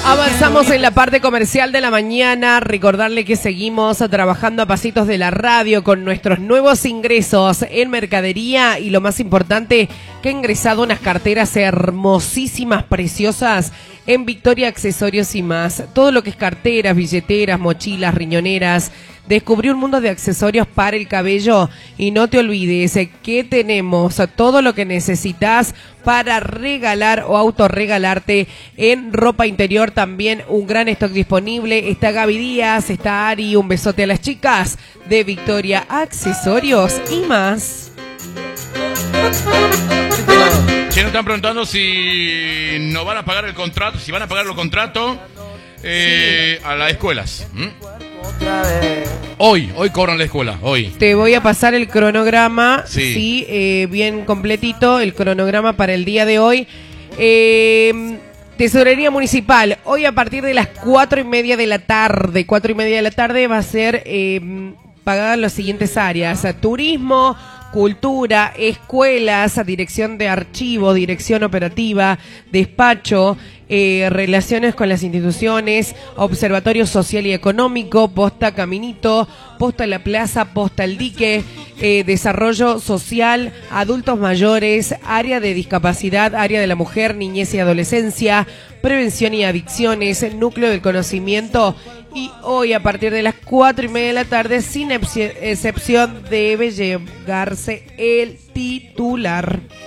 Avanzamos en la parte comercial de la mañana. Recordarle que seguimos trabajando a pasitos de la radio con nuestros nuevos ingresos en mercadería y lo más importante, que ha ingresado unas carteras hermosísimas, preciosas en Victoria Accesorios y más. Todo lo que es carteras, billeteras, mochilas, riñoneras. Descubrí un mundo de accesorios para el cabello y no te olvides que tenemos todo lo que necesitas para regalar o autorregalarte en ropa interior. También un gran stock disponible. Está Gaby Díaz, está Ari. Un besote a las chicas de Victoria Accesorios y más. Se nos están preguntando si no van a pagar el contrato, si van a pagar los contratos a las escuelas. Hoy cobran la escuela, hoy. Te voy a pasar el cronograma, sí, bien completito, el cronograma para el día de hoy. Tesorería Municipal, hoy a partir de las 4:30 de la tarde, 4:30 de la tarde va a ser pagadas las siguientes áreas: turismo, cultura, escuelas, dirección de archivo, dirección operativa, despacho, relaciones con las instituciones, observatorio social y económico, posta Caminito, posta La Plaza, posta El Dique, desarrollo social, adultos mayores, área de discapacidad, área de la mujer, niñez y adolescencia, prevención y adicciones, núcleo del conocimiento. Y hoy a partir de las 4:30 de la tarde, sin excepción, debe llegarse el titular.